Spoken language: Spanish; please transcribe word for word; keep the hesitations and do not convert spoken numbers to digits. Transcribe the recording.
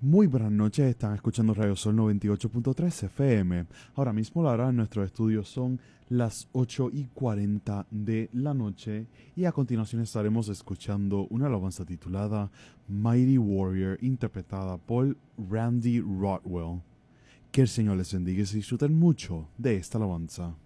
Muy buenas noches, están escuchando Radio Sol noventa y ocho punto tres F M. Ahora mismo la hora en nuestros estudios son las ocho y cuarenta de la noche y a continuación estaremos escuchando una alabanza titulada Mighty Warrior, interpretada por Randy Rothwell. Que el Señor les bendiga y se disfruten mucho de esta alabanza.